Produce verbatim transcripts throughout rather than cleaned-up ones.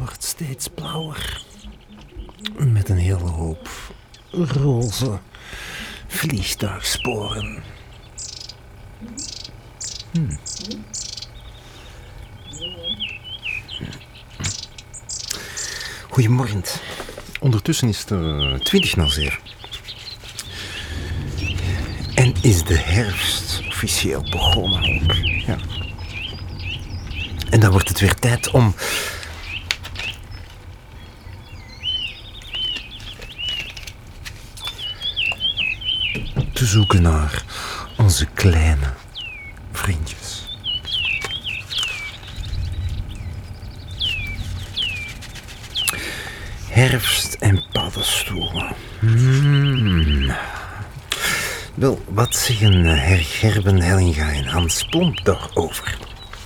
wordt steeds blauwer. Met een hele hoop roze vliegtuigsporen. Hmm. Goedemorgen. Ondertussen is het uh, twintig na zeven. En is de herfst officieel begonnen ook. Ja. En dan wordt het weer tijd om te zoeken naar onze kleine vriendjes. Herfst en paddenstoelen. Hmm. Wel, wat zeggen Her Gerben Hellinga en Hans Plomp daarover?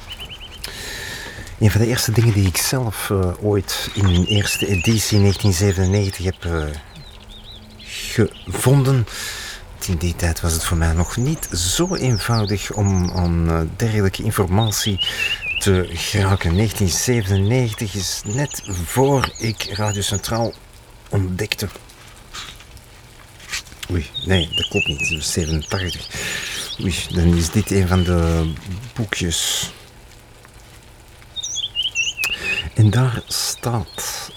Een van de eerste dingen die ik zelf uh, ooit in een eerste editie negentien zevenennegentig heb uh, gevonden. In die tijd was het voor mij nog niet zo eenvoudig om aan uh, dergelijke informatie te geraken. negentien zevenennegentig is net voor ik Radio Centraal ontdekte. Oei, nee, dat klopt niet. Het is zevenentachtig. Oei, dan is dit een van de boekjes. En daar staat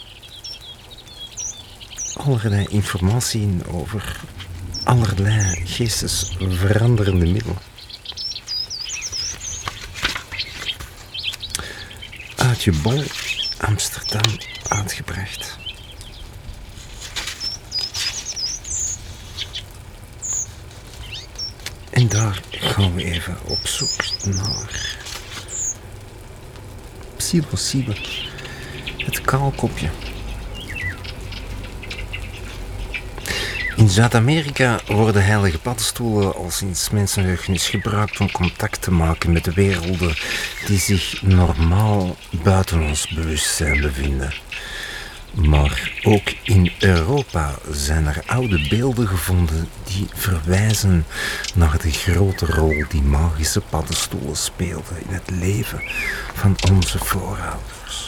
allerlei informatie in over allerlei geestesveranderende middelen. Uit je bol, Amsterdam, uitgebracht. En daar gaan we even op zoek naar psilocybe, het kaalkopje. In Zuid-Amerika worden heilige paddenstoelen al sinds mensenheugenis gebruikt om contact te maken met de werelden die zich normaal buiten ons bewustzijn bevinden. Maar ook in Europa zijn er oude beelden gevonden die verwijzen naar de grote rol die magische paddenstoelen speelden in het leven van onze voorouders.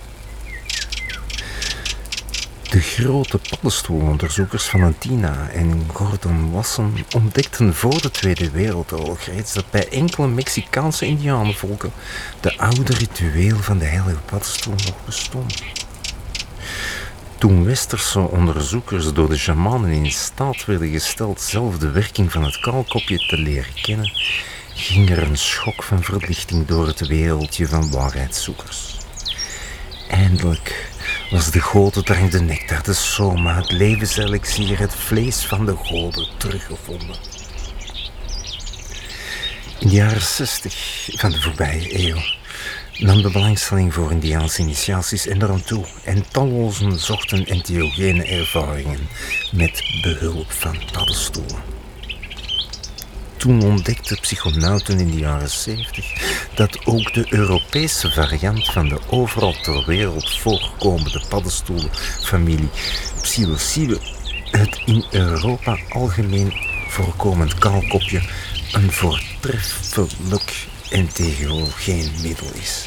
De grote paddenstoelonderzoekers van Antina en Gordon Wasson ontdekten voor de Tweede Wereldoorlog reeds dat bij enkele Mexicaanse indianenvolken de oude ritueel van de heilige paddenstoel nog bestond. Toen westerse onderzoekers door de shamanen in staat werden gesteld zelf de werking van het kaalkopje te leren kennen, ging er een schok van verlichting door het wereldje van waarheidszoekers. Eindelijk was de godendrang, de nectar, de soma, het levenselixier, het vlees van de goden teruggevonden. In de jaren zestig van de voorbije eeuw nam de belangstelling voor Indiaanse initiaties enorm toe en tallozen zochten entheogene ervaringen met behulp van paddenstoelen. Toen ontdekten psychonauten in de jaren zeventig dat ook de Europese variant van de overal ter wereld voorkomende paddenstoelenfamilie Psilocybe, het in Europa algemeen voorkomend kaalkopje, een voortreffelijk entheogeen middel is.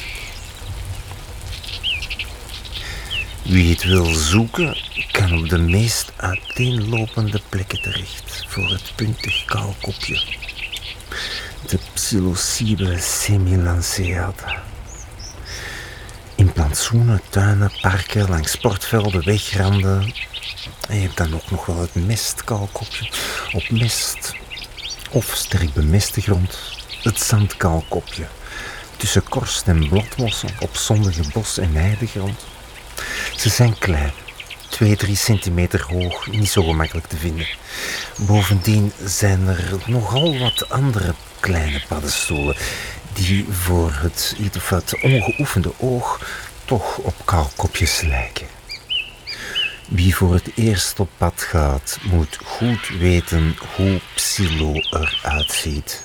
Wie het wil zoeken, kan op de meest uiteenlopende plekken terecht voor het puntig kaalkopje. De Psilocybe semilanceata. In plantsoenen, tuinen, parken, langs sportvelden, wegranden. En je hebt dan ook nog wel het mestkaalkopje. Op mest of sterk bemeste grond, het zandkaalkopje. Tussen korst en bladmossen op zondige bos- en heidegrond. Ze zijn klein, twee tot drie centimeter hoog, niet zo gemakkelijk te vinden. Bovendien zijn er nogal wat andere kleine paddenstoelen die voor het, of het ongeoefende oog toch op kaalkopjes lijken. Wie voor het eerst op pad gaat, moet goed weten hoe Psilo eruit ziet.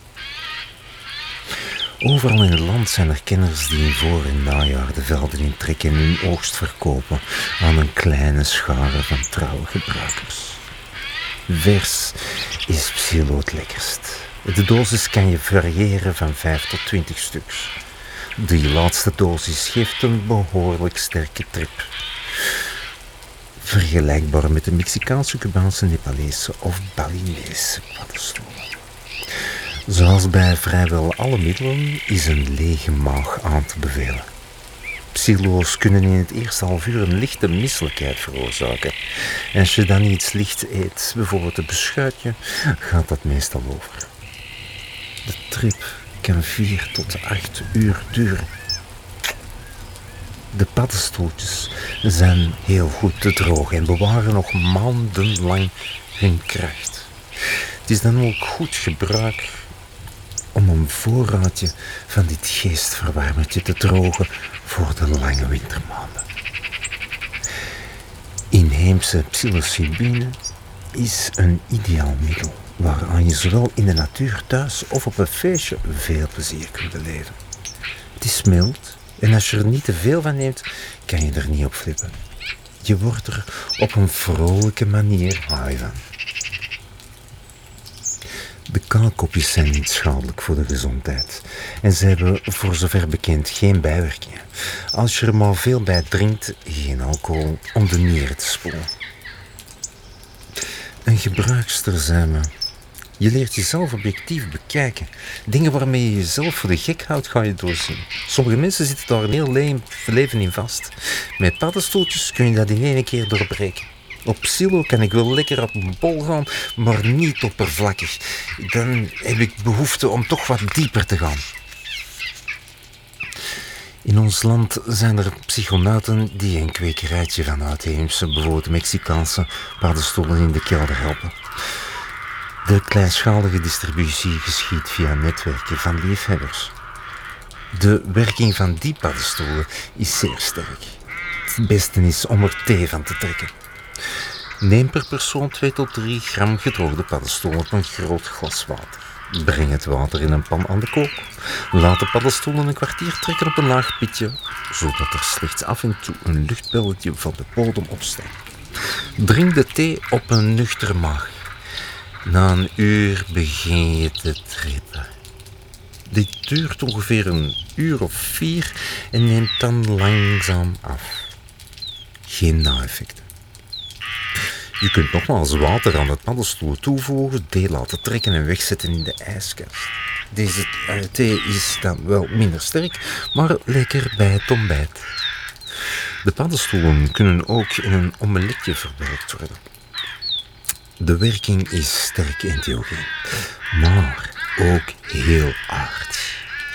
Overal in het land zijn er kenners die in voor- en najaar de velden intrekken en hun oogst verkopen aan een kleine schare van trouwe gebruikers. Vers is Psilo het lekkerst. De dosis kan je variëren van vijf tot twintig stuks. Die laatste dosis geeft een behoorlijk sterke trip. Vergelijkbaar met de Mexicaanse, Cubaanse, Nepalese of Balinese paddenstoelen. Zoals bij vrijwel alle middelen is een lege maag aan te bevelen. Psilo's kunnen in het eerste half uur een lichte misselijkheid veroorzaken. En als je dan iets licht eet, bijvoorbeeld een beschuitje, gaat dat meestal over. De trip kan vier tot acht uur duren. De paddenstoeltjes zijn heel goed te drogen en bewaren nog maandenlang hun kracht. Het is dan ook goed gebruik om een voorraadje van dit geestverwarmertje te drogen voor de lange wintermaanden. Inheemse psilocybine is een ideaal middel waaraan je zowel in de natuur thuis of op een feestje veel plezier kunt beleven. Het is mild en als je er niet te veel van neemt, kan je er niet op flippen. Je wordt er op een vrolijke manier high van. De kaalkopjes zijn niet schadelijk voor de gezondheid en ze hebben voor zover bekend geen bijwerkingen. Als je er maar veel bij drinkt, geen alcohol om de nieren te spoelen. Een gebruikster zei me: je leert jezelf objectief bekijken. Dingen waarmee je jezelf voor de gek houdt, ga je doorzien. Sommige mensen zitten daar een heel leven in vast. Met paddenstoeltjes kun je dat in één keer doorbreken. Op Psylo kan ik wel lekker op een bol gaan, maar niet oppervlakkig. Dan heb ik behoefte om toch wat dieper te gaan. In ons land zijn er psychonauten die een kwekerijtje van uitheemse, bijvoorbeeld Mexicaanse paddenstoelen in de kelder helpen. De kleinschalige distributie geschiedt via netwerken van liefhebbers. De werking van die paddenstoelen is zeer sterk. Het beste is om er thee van te trekken. Neem per persoon twee tot drie gram gedroogde paddenstoelen op een groot glas water. Breng het water in een pan aan de kook. Laat de paddenstoelen een kwartier trekken op een laag pitje, zodat er slechts af en toe een luchtbelletje van de bodem opstijgt. Drink de thee op een nuchtere maag. Na een uur begin je te trippen. Dit duurt ongeveer een uur of vier en neemt dan langzaam af. Geen na-effecten. Je kunt nogmaals water aan het paddenstoel toevoegen, thee laten trekken en wegzetten in de ijskast. Deze thee is dan wel minder sterk, maar lekker bij het ontbijt. De paddenstoelen kunnen ook in een omeletje verwerkt worden. De werking is sterk entheogeen, maar ook heel aardig.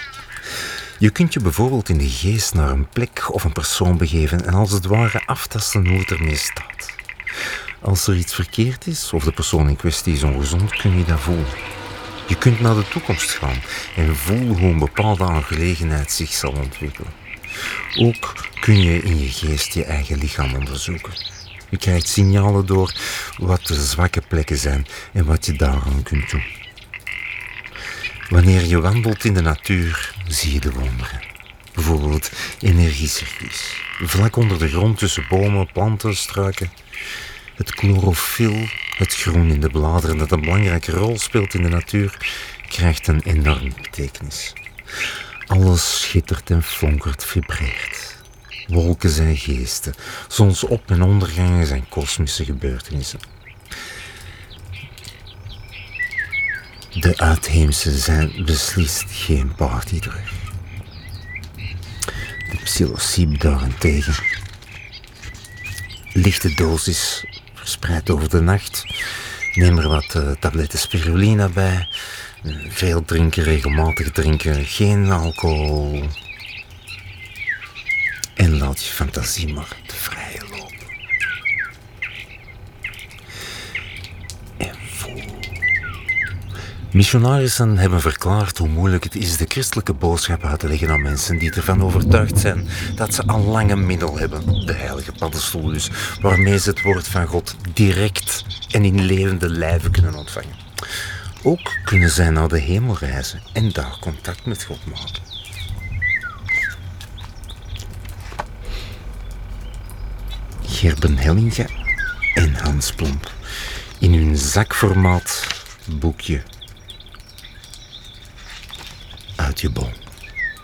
Je kunt je bijvoorbeeld in de geest naar een plek of een persoon begeven en als het ware aftasten hoe het ermee staat. Als er iets verkeerd is of de persoon in kwestie is ongezond, kun je dat voelen. Je kunt naar de toekomst gaan en voelen hoe een bepaalde aangelegenheid zich zal ontwikkelen. Ook kun je in je geest je eigen lichaam onderzoeken. Je krijgt signalen door wat de zwakke plekken zijn en wat je daaraan kunt doen. Wanneer je wandelt in de natuur, zie je de wonderen. Bijvoorbeeld energiecircuits. Vlak onder de grond tussen bomen, planten, struiken. Het chlorofiel, het groen in de bladeren dat een belangrijke rol speelt in de natuur, krijgt een enorme betekenis. Alles schittert en flonkert, vibreert. Wolken zijn geesten, zonsop- en ondergangen zijn kosmische gebeurtenissen. De uitheemse zijn beslist geen partydrug. De psilocybe daarentegen. Lichte dosis, verspreid over de nacht. Neem er wat uh, tabletten spirulina bij. Veel drinken, regelmatig drinken, geen alcohol. En laat je fantasie maar te vrije lopen. En voel. Missionarissen hebben verklaard hoe moeilijk het is de christelijke boodschap uit te leggen aan mensen die ervan overtuigd zijn dat ze al lang een middel hebben, de heilige paddenstoel dus, waarmee ze het woord van God direct en in levende lijven kunnen ontvangen. Ook kunnen zij naar de hemel reizen en daar contact met God maken. Gerben Hellinga en Hans Plomp in hun zakformaat boekje Uit je bol.